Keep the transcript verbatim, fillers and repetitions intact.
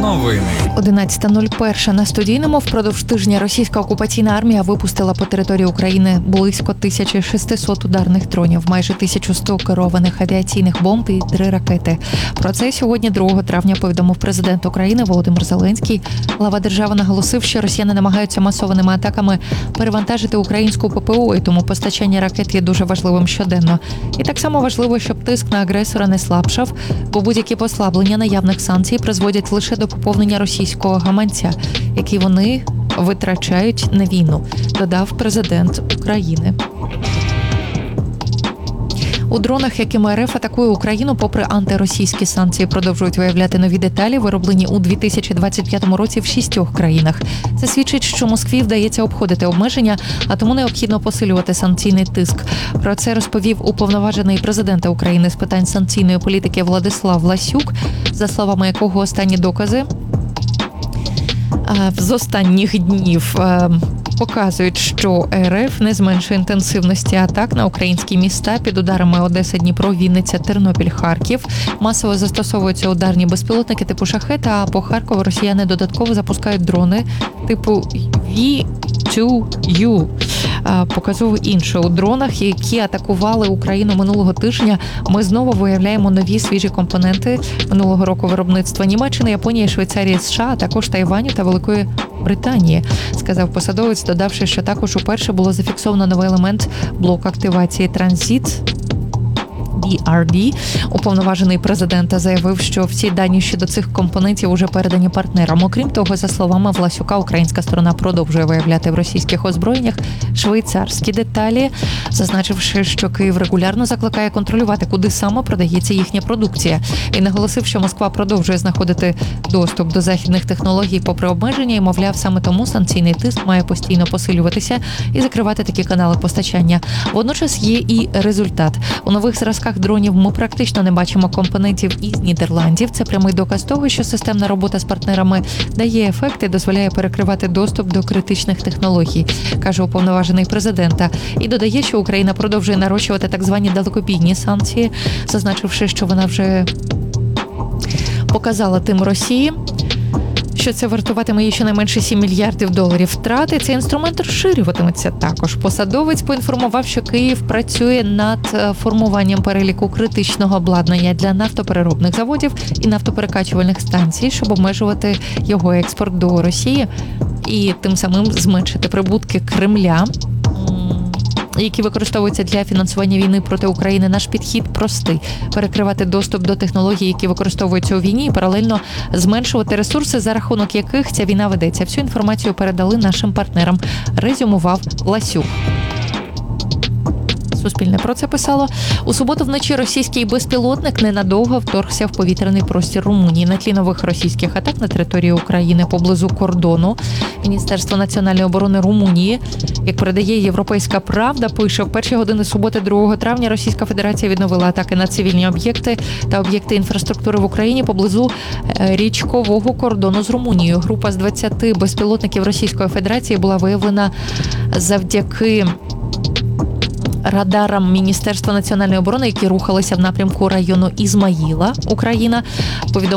Новини. одинадцята нуль один на студійному. Впродовж тижня російська окупаційна армія випустила по території України близько тисяча шістсот ударних дронів, майже тисяча сто керованих авіаційних бомб і три ракети. Про це сьогодні, другого травня, повідомив президент України Володимир Зеленський. Глава держави наголосив, що росіяни намагаються масованими атаками перевантажити українську ППО, і тому постачання ракет є дуже важливим щоденно. І так само важливо, щоб тиск на агресора не слабшав, бо будь-які послаблення наявних санкцій призводять лише до поповнення російського гаманця, який вони витрачають на війну, додав президент України. У дронах, якими РФ атакує Україну, попри антиросійські санкції, продовжують виявляти нові деталі, вироблені у дві тисячі двадцять п'ятому році в шістьох країнах. Це свідчить, що Москві вдається обходити обмеження, а тому необхідно посилювати санкційний тиск. Про це розповів уповноважений президента України з питань санкційної політики Владислав Ласюк, за словами якого останні докази з останніх днів показують, що РФ не зменшує інтенсивності атак на українські міста під ударами Одеса, Дніпро, Вінниця, Тернопіль, Харків. Масово застосовуються ударні безпілотники типу «Шахет», а по Харкову росіяни додатково запускають дрони типу ві два ю. Показово інше. У дронах, які атакували Україну минулого тижня, ми знову виявляємо нові свіжі компоненти минулого року виробництва Німеччини, Японії, Швейцарії, США, а також Тайваню та Великої Британії, сказав посадовець, додавши, що також уперше було зафіксовано новий елемент блоку активації «Транзит». бі ар ді. Уповноважений президента заявив, що всі дані щодо цих компонентів уже передані партнерам. Окрім того, за словами Власюка, українська сторона продовжує виявляти в російських озброєннях швейцарські деталі, зазначивши, що Київ регулярно закликає контролювати, куди саме продається їхня продукція. І наголосив, що Москва продовжує знаходити доступ до західних технологій попри обмеження і, мовляв, саме тому санкційний тиск має постійно посилюватися і закривати такі канали постачання. Водночас є і результат. У нових зразках дронів ми практично не бачимо компонентів із Нідерландів. Це прямий доказ того, що системна робота з партнерами дає ефект і дозволяє перекривати доступ до критичних технологій, каже уповноважений президента. І додає, що Україна продовжує нарощувати так звані далекобійні санкції, зазначивши, що вона вже показала тим Росії, що це вартуватиме їй щонайменше сім мільярдів доларів втрати. Цей інструмент розширюватиметься також. Посадовець поінформував, що Київ працює над формуванням переліку критичного обладнання для нафтопереробних заводів і нафтоперекачувальних станцій, щоб обмежувати його експорт до Росії і тим самим зменшити прибутки Кремля, які використовуються для фінансування війни проти України. Наш підхід простий – перекривати доступ до технологій, які використовуються у війні, і паралельно зменшувати ресурси, за рахунок яких ця війна ведеться. Всю інформацію передали нашим партнерам, резюмував Ласюк. Суспільне про це писало. У суботу вночі російський безпілотник ненадовго вторгся в повітряний простір Румунії. На тлі нових російських атак на території України поблизу кордону Міністерство національної оборони Румунії, як передає «Європейська правда», пише, в перші години суботи, другого травня, Російська Федерація відновила атаки на цивільні об'єкти та об'єкти інфраструктури в Україні поблизу річкового кордону з Румунією. Група з двадцяти безпілотників Російської Федерації була виявлена завдяки радарам Міністерства національної оборони, які рухалися в напрямку району Ізмаїла, Україна. Повідомляє